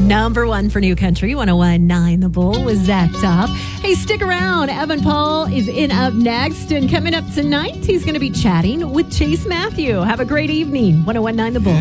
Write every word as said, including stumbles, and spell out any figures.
Number one for New Country, one oh one point nine The Bull with Zach Top. Hey, stick around. Evan Paul is in up next. And coming up tonight, he's going to be chatting with Chase Matthew. Have a great evening. one oh one point nine The Bull.